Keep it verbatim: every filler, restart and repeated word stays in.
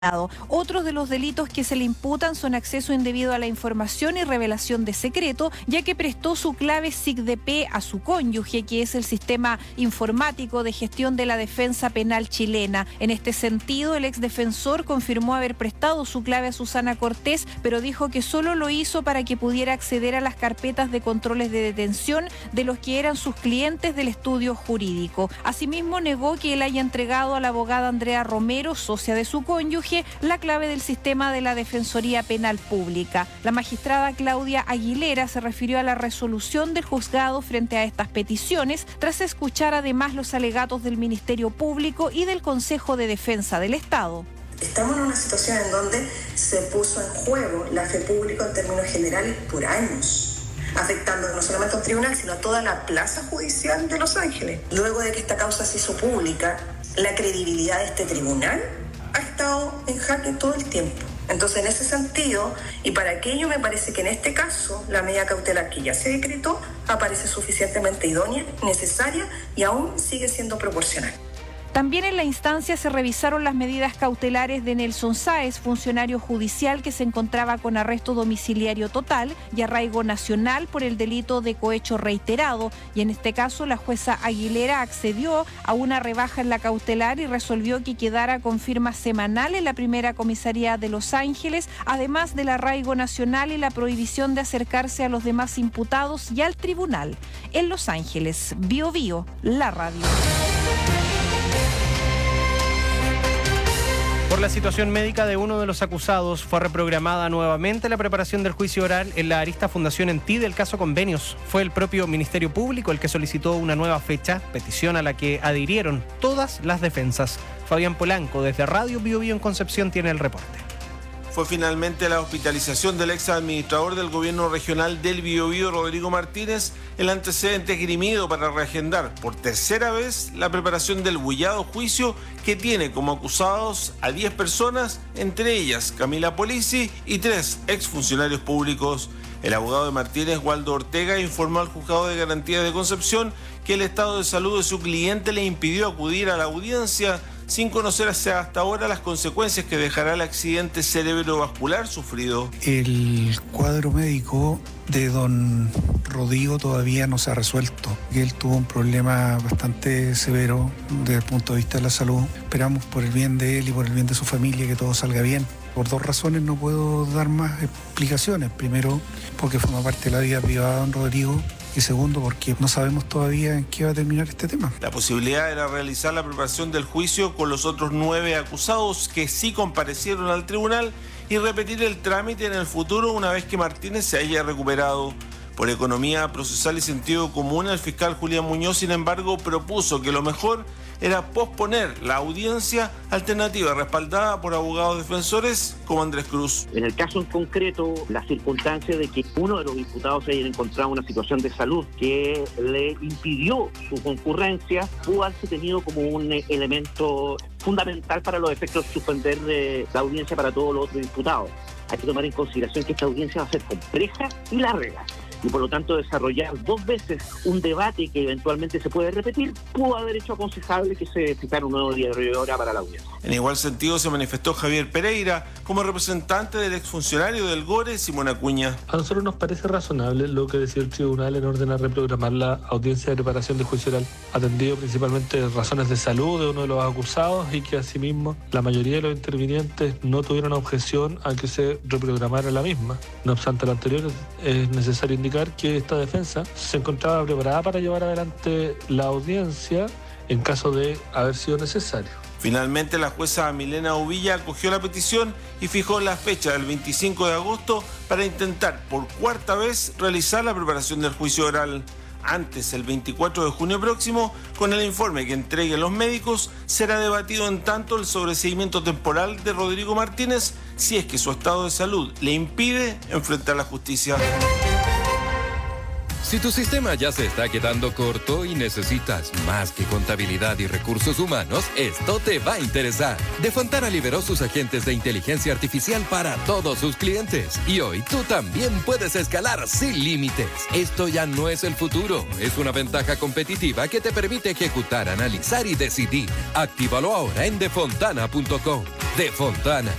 Otros de los delitos que se le imputan son acceso indebido a la información y revelación de secreto, ya que prestó su clave S I C D P a su cónyuge, que es el sistema informático de gestión de la defensa penal chilena. En este sentido, el exdefensor confirmó haber prestado su clave a Susana Cortés, pero dijo que solo lo hizo para que pudiera acceder a las carpetas de controles de detención de los que eran sus clientes del estudio jurídico. Asimismo, negó que él haya entregado a la abogada Andrea Romero, socia de su cónyuge, la clave del sistema de la Defensoría Penal Pública. La magistrada Claudia Aguilera se refirió a la resolución del juzgado frente a estas peticiones, tras escuchar además los alegatos del Ministerio Público y del Consejo de Defensa del Estado. Estamos en una situación en donde se puso en juego la fe pública en términos generales por años, afectando no solamente a un tribunal, sino a toda la plaza judicial de Los Ángeles. Luego de que esta causa se hizo pública, la credibilidad de este tribunal ha estado en jaque todo el tiempo. Entonces, en ese sentido, y para aquello me parece que en este caso, la medida cautelar que ya se decretó aparece suficientemente idónea, necesaria y aún sigue siendo proporcional. También en la instancia se revisaron las medidas cautelares de Nelson Sáez, funcionario judicial que se encontraba con arresto domiciliario total y arraigo nacional por el delito de cohecho reiterado. Y en este caso la jueza Aguilera accedió a una rebaja en la cautelar y resolvió que quedara con firma semanal en la primera comisaría de Los Ángeles, además del arraigo nacional y la prohibición de acercarse a los demás imputados y al tribunal. En Los Ángeles, Bio Bio, la radio. Por la situación médica de uno de los acusados, fue reprogramada nuevamente la preparación del juicio oral en la arista Fundación Enti del caso Convenios. Fue el propio Ministerio Público el que solicitó una nueva fecha, petición a la que adhirieron todas las defensas. Fabián Polanco, desde Radio Bio Bio en Concepción, tiene el reporte. Fue finalmente la hospitalización del ex administrador del gobierno regional del Biobío, Rodrigo Martínez, el antecedente esgrimido para reagendar por tercera vez la preparación del bullado juicio que tiene como acusados a diez personas, entre ellas Camila Polisi y tres exfuncionarios públicos. El abogado de Martínez, Waldo Ortega, informó al Juzgado de Garantía de Concepción que el estado de salud de su cliente le impidió acudir a la audiencia sin conocerse hasta ahora las consecuencias que dejará el accidente cerebrovascular sufrido. El cuadro médico de don Rodrigo todavía no se ha resuelto. Él tuvo un problema bastante severo desde el punto de vista de la salud. Esperamos por el bien de él y por el bien de su familia que todo salga bien. Por dos razones no puedo dar más explicaciones. Primero, porque forma parte de la vida privada de don Rodrigo. Y segundo, porque no sabemos todavía en qué va a terminar este tema. La posibilidad era realizar la preparación del juicio con los otros nueve acusados que sí comparecieron al tribunal y repetir el trámite en el futuro una vez que Martínez se haya recuperado. Por economía procesal y sentido común, el fiscal Julián Muñoz, sin embargo, propuso que lo mejor era posponer la audiencia, alternativa respaldada por abogados defensores como Andrés Cruz. En el caso en concreto, la circunstancia de que uno de los imputados se haya encontrado en una situación de salud que le impidió su concurrencia, pudo haberse tenido como un elemento fundamental para los efectos de suspender de la audiencia para todos los otros imputados. Hay que tomar en consideración que esta audiencia va a ser compleja y larga. Y por lo tanto desarrollar dos veces un debate que eventualmente se puede repetir, pudo haber hecho aconsejable que se fijara un nuevo día de hora para la audiencia. En igual sentido se manifestó Javier Pereira como representante del exfuncionario del Gore, Simón Acuña. A nosotros nos parece razonable lo que decía el tribunal en orden a reprogramar la audiencia de preparación del juicio oral, atendido principalmente razones de salud de uno de los acusados y que asimismo la mayoría de los intervinientes no tuvieron objeción a que se reprogramara la misma. No obstante lo anterior, es necesario indicar que esta defensa se encontraba preparada para llevar adelante la audiencia en caso de haber sido necesario. Finalmente, la jueza Milena Uvilla acogió la petición y fijó la fecha del veinticinco de agosto para intentar por cuarta vez realizar la preparación del juicio oral. Antes, el veinticuatro de junio próximo, con el informe que entreguen los médicos, será debatido en tanto el sobreseimiento temporal de Rodrigo Martínez si es que su estado de salud le impide enfrentar la justicia. Si tu sistema ya se está quedando corto y necesitas más que contabilidad y recursos humanos, esto te va a interesar. Defontana liberó sus agentes de inteligencia artificial para todos sus clientes. Y hoy tú también puedes escalar sin límites. Esto ya no es el futuro, es una ventaja competitiva que te permite ejecutar, analizar y decidir. Actívalo ahora en defontana punto com. De Fontana,